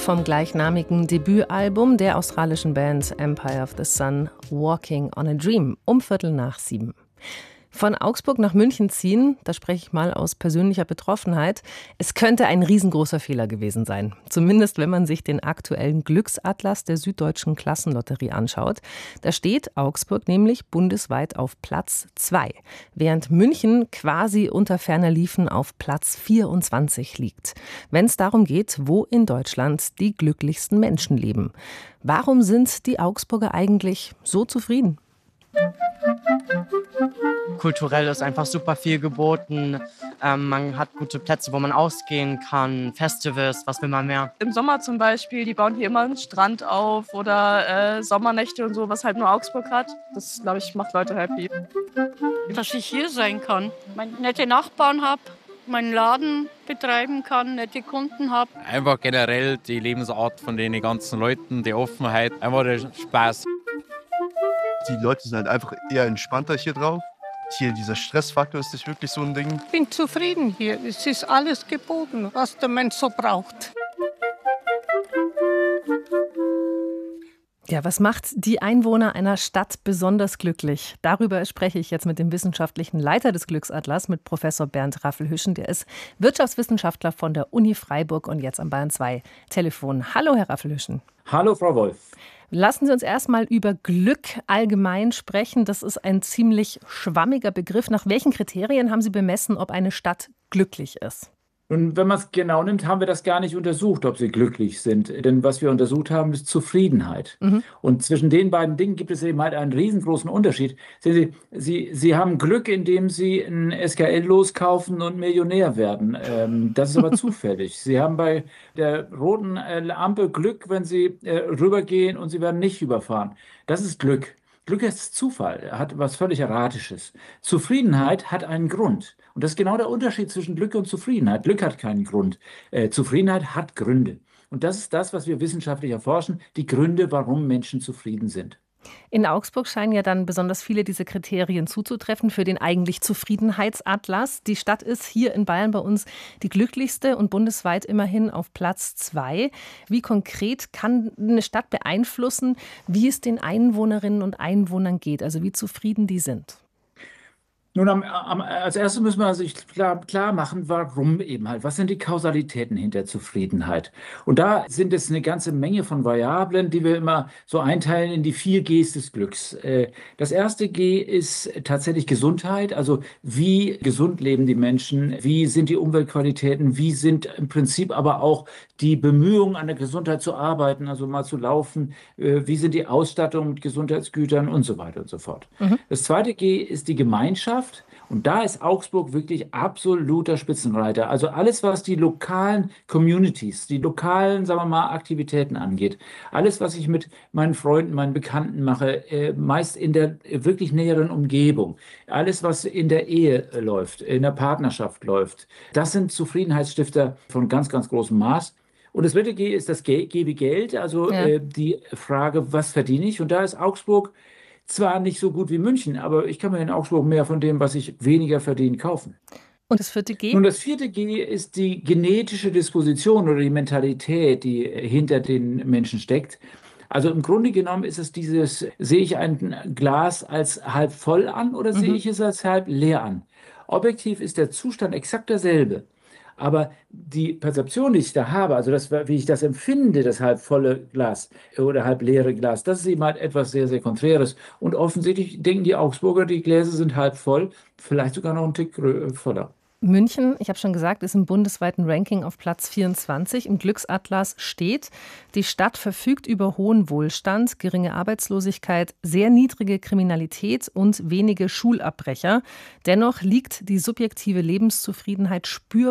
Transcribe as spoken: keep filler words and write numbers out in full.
vom gleichnamigen Debütalbum der australischen Band Empire of the Sun, Walking on a Dream, um Viertel nach sieben. Von Augsburg nach München ziehen, da spreche ich mal aus persönlicher Betroffenheit, es könnte ein riesengroßer Fehler gewesen sein. Zumindest wenn man sich den aktuellen Glücksatlas der Süddeutschen Klassenlotterie anschaut. Da steht Augsburg nämlich bundesweit auf Platz zwei, während München quasi unter ferner Liefen auf Platz vierundzwanzig liegt. Wenn es darum geht, wo in Deutschland die glücklichsten Menschen leben. Warum sind die Augsburger eigentlich so zufrieden? Kulturell ist einfach super viel geboten. Ähm, man hat gute Plätze, wo man ausgehen kann, Festivals, was will man mehr? Im Sommer zum Beispiel, die bauen hier immer einen Strand auf oder äh, Sommernächte und so, was halt nur Augsburg hat. Das, glaube ich, macht Leute happy. Dass ich hier sein kann, meine nette Nachbarn habe, meinen Laden betreiben kann, nette Kunden habe. Einfach generell die Lebensart von den ganzen Leuten, die Offenheit, einfach der Spaß. Die Leute sind halt einfach eher entspannter hier drauf. Hier dieser Stressfaktor ist nicht wirklich so ein Ding. Ich bin zufrieden hier. Es ist alles geboten, was der Mensch so braucht. Ja, was macht die Einwohner einer Stadt besonders glücklich? Darüber spreche ich jetzt mit dem wissenschaftlichen Leiter des Glücksatlas, mit Professor Bernd Raffelhüschen. Der ist Wirtschaftswissenschaftler von der Uni Freiburg und jetzt am Bayern zwei Telefon. Hallo, Herr Raffelhüschen. Hallo, Frau Wolf. Lassen Sie uns erstmal über Glück allgemein sprechen. Das ist ein ziemlich schwammiger Begriff. Nach welchen Kriterien haben Sie bemessen, ob eine Stadt glücklich ist? Und wenn man es genau nimmt, haben wir das gar nicht untersucht, ob sie glücklich sind. Denn was wir untersucht haben, ist Zufriedenheit. Mhm. Und zwischen den beiden Dingen gibt es eben halt einen riesengroßen Unterschied. Sehen Sie, Sie, Sie haben Glück, indem Sie ein S K L loskaufen und Millionär werden. Ähm, das ist aber zufällig. Sie haben bei der roten äh, Ampel Glück, wenn Sie äh, rübergehen und Sie werden nicht überfahren. Das ist Glück. Glück ist Zufall, hat was völlig Erratisches. Zufriedenheit hat einen Grund. Und das ist genau der Unterschied zwischen Glück und Zufriedenheit. Glück hat keinen Grund. Äh, Zufriedenheit hat Gründe. Und das ist das, was wir wissenschaftlich erforschen, die Gründe, warum Menschen zufrieden sind. In Augsburg scheinen ja dann besonders viele dieser Kriterien zuzutreffen für den eigentlich Zufriedenheitsatlas. Die Stadt ist hier in Bayern bei uns die glücklichste und bundesweit immerhin auf Platz zwei. Wie konkret kann eine Stadt beeinflussen, wie es den Einwohnerinnen und Einwohnern geht, also wie zufrieden die sind? Nun, am, am, als erstes müssen wir sich klar, klar machen, warum eben halt. Was sind die Kausalitäten hinter Zufriedenheit? Und da sind es eine ganze Menge von Variablen, die wir immer so einteilen in die vier Gs des Glücks. Das erste G ist tatsächlich Gesundheit, also wie gesund leben die Menschen, wie sind die Umweltqualitäten, wie sind im Prinzip aber auch die Bemühungen an der Gesundheit zu arbeiten, also mal zu laufen, wie sind die Ausstattung mit Gesundheitsgütern und so weiter und so fort. Mhm. Das zweite G ist die Gemeinschaft. Und da ist Augsburg wirklich absoluter Spitzenreiter. Also alles, was die lokalen Communities, die lokalen, sagen wir mal, Aktivitäten angeht. Alles, was ich mit meinen Freunden, meinen Bekannten mache, äh, meist in der wirklich näheren Umgebung. Alles, was in der Ehe läuft, in der Partnerschaft läuft. Das sind Zufriedenheitsstifter von ganz, ganz großem Maß. Und das dritte G ist das G, gebe Geld, also ja. äh, die Frage, was verdiene ich? Und da ist Augsburg zwar nicht so gut wie München, aber ich kann mir in Augsburg mehr von dem, was ich weniger verdiene, kaufen. Und das vierte G? Nun, das vierte G ist die genetische Disposition oder die Mentalität, die hinter den Menschen steckt. Also im Grunde genommen ist es dieses, sehe ich ein Glas als halb voll an oder mhm. sehe ich es als halb leer an? Objektiv ist der Zustand exakt derselbe. Aber die Perzeption, die ich da habe, also das, wie ich das empfinde, das halb volle Glas oder halb leere Glas, das ist eben halt etwas sehr, sehr Konträres. Und offensichtlich denken die Augsburger, die Gläser sind halb voll, vielleicht sogar noch einen Tick voller. München, ich habe schon gesagt, ist im bundesweiten Ranking auf Platz vierundzwanzig. Im Glücksatlas steht, die Stadt verfügt über hohen Wohlstand, geringe Arbeitslosigkeit, sehr niedrige Kriminalität und wenige Schulabbrecher. Dennoch liegt die subjektive Lebenszufriedenheit spürbar